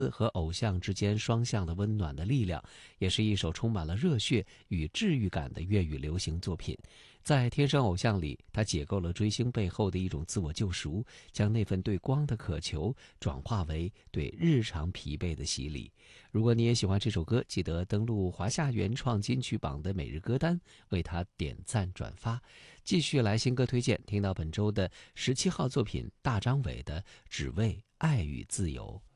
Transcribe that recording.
和偶像之间双向的温暖的力量，也是一首充满了热血与治愈感的粤语流行作品。在《天生偶像》里，他解构了追星背后的一种自我救赎，将那份对光的渴求转化为对日常疲惫的洗礼。如果你也喜欢这首歌，记得登录华夏原创金曲榜的每日歌单，为他点赞转发。继续来新歌推荐，听到本周的17号作品大张伟的《只为爱与自由》。